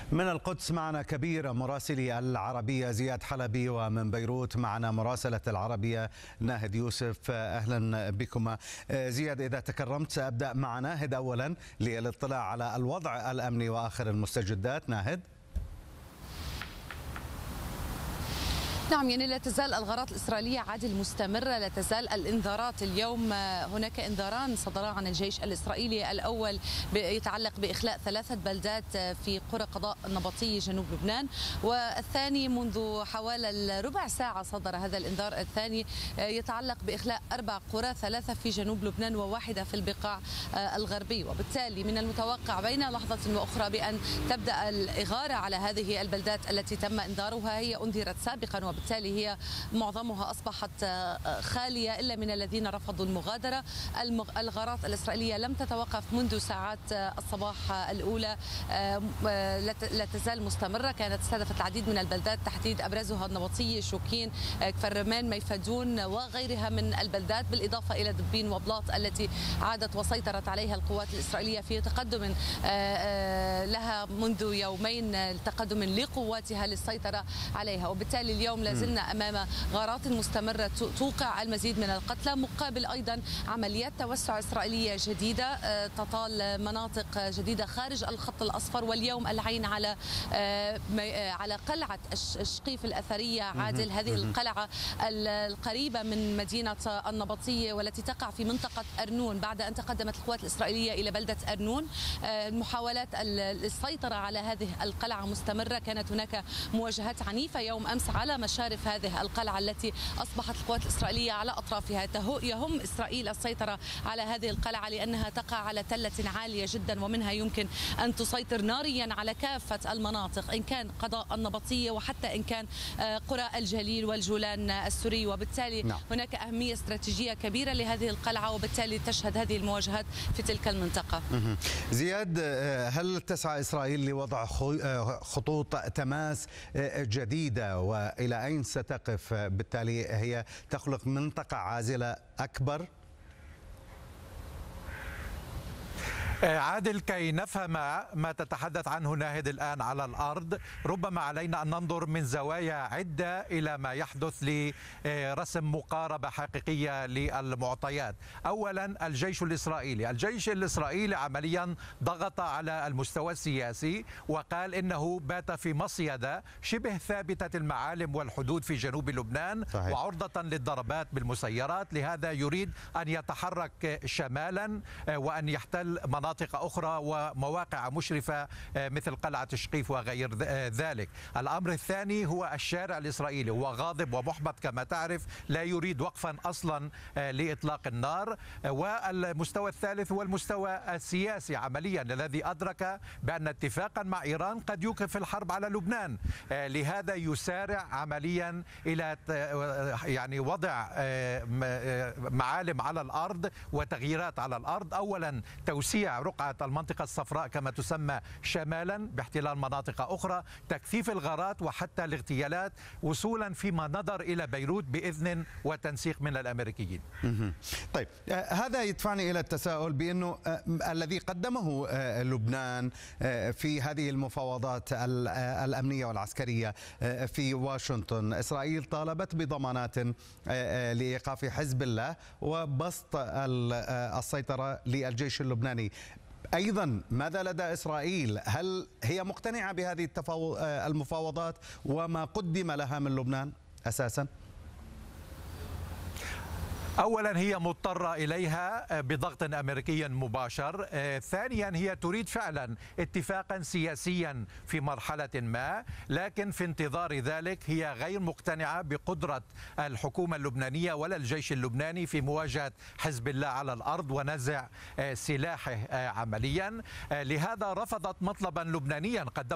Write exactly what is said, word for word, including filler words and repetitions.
من القدس معنا كبير مراسلي العربية زياد حلبي، ومن بيروت معنا مراسلة العربية ناهد يوسف. أهلا بكما. زياد، إذا تكرمت سأبدأ مع ناهد أولا للاطلاع على الوضع الأمني وآخر المستجدات. ناهد. نعم، يعني لا تزال الغارات الإسرائيلية عادل مستمرة، لا تزال الإنذارات. اليوم هناك إنذاران صدرا عن الجيش الإسرائيلي، الأول يتعلق بإخلاء ثلاثة بلدات في قرى قضاء النبطي جنوب لبنان، والثاني منذ حوالي ربع ساعة صدر هذا الإنذار الثاني يتعلق بإخلاء أربع قرى، ثلاثة في جنوب لبنان وواحدة في البقاع الغربي. وبالتالي من المتوقع بين لحظة وأخرى بأن تبدأ الإغارة على هذه البلدات التي تم إنذارها. هي أنذرت سابقا وبالتالي هي معظمها أصبحت خالية إلا من الذين رفضوا المغادرة. الغارات الإسرائيلية لم تتوقف منذ ساعات الصباح الأولى، لا تزال مستمرة. كانت استهدفت العديد من البلدات، تحديد أبرزها النبطية، شوكين، كفر رمان، ميفدون وغيرها من البلدات، بالإضافة إلى دبين وبلاط التي عادت وسيطرت عليها القوات الإسرائيلية في تقدم لها منذ يومين، تقدم لقواتها للسيطرة عليها. وبالتالي اليوم لازلنا أمام غارات مستمرة توقع المزيد من القتلى، مقابل أيضا عمليات توسع إسرائيلية جديدة تطال مناطق جديدة خارج الخط الأصفر. واليوم العين على على قلعة الشقيف الأثرية عادل، هذه القلعة القريبة من مدينة النبطية والتي تقع في منطقة أرنون، بعد أن تقدمت القوات الإسرائيلية إلى بلدة أرنون. محاولات السيطرة على هذه القلعة مستمرة، كانت هناك مواجهات عنيفة يوم أمس على مشارف هذه القلعة التي أصبحت القوات الإسرائيلية على أطرافها. يهم إسرائيل السيطرة على هذه القلعة لأنها تقع على تلة عالية جدا، ومنها يمكن أن تسيطر ناريا على كافة المناطق، إن كان قضاء النبطية وحتى إن كان قرى الجليل والجولان السوري. وبالتالي نعم. هناك أهمية استراتيجية كبيرة لهذه القلعة، وبالتالي تشهد هذه المواجهات في تلك المنطقة. زياد، هل تسعى إسرائيل لوضع خطوط تماس جديدة، وإلى أين ستقف؟ بالتالي هي تخلق منطقة عازلة أكبر؟ عادل، كي نفهم ما تتحدث عنه ناهد الآن على الأرض، ربما علينا أن ننظر من زوايا عدة إلى ما يحدث لرسم مقاربة حقيقية للمعطيات. أولا، الجيش الإسرائيلي الجيش الإسرائيلي عمليا ضغط على المستوى السياسي وقال إنه بات في مصيدة شبه ثابتة المعالم والحدود في جنوب لبنان، صحيح. وعرضة للضربات بالمسيرات، لهذا يريد أن يتحرك شمالا وأن يحتل مناطق مناطق أخرى ومواقع مشرفة مثل قلعة شقيف وغير ذلك. الأمر الثاني هو الشارع الإسرائيلي، هو غاضب ومحبط كما تعرف، لا يريد وقفا أصلا لإطلاق النار. والمستوى الثالث هو المستوى السياسي عمليا، الذي أدرك بأن اتفاقا مع إيران قد يوقف الحرب على لبنان، لهذا يسارع عمليا إلى يعني وضع معالم على الأرض وتغييرات على الأرض. أولا، توسيع رقعة المنطقة الصفراء كما تسمى شمالا باحتلال مناطق أخرى، تكثيف الغارات وحتى الاغتيالات، وصولا فيما نظر إلى بيروت بإذن وتنسيق من الأمريكيين. طيب، هذا يدفعني إلى التساؤل بأنه الذي قدمه لبنان في هذه المفاوضات الأمنية والعسكرية في واشنطن، إسرائيل طالبت بضمانات لإيقاف حزب الله وبسط السيطرة للجيش اللبناني. أيضا ماذا لدى إسرائيل؟ هل هي مقتنعة بهذه المفاوضات وما قدم لها من لبنان أساسا؟ أولا، هي مضطرة إليها بضغط أمريكي مباشر. ثانيا، هي تريد فعلا اتفاقا سياسيا في مرحلة ما، لكن في انتظار ذلك هي غير مقتنعة بقدرة الحكومة اللبنانية ولا الجيش اللبناني في مواجهة حزب الله على الأرض ونزع سلاحه عمليا. لهذا رفضت مطلبا لبنانيا قدمه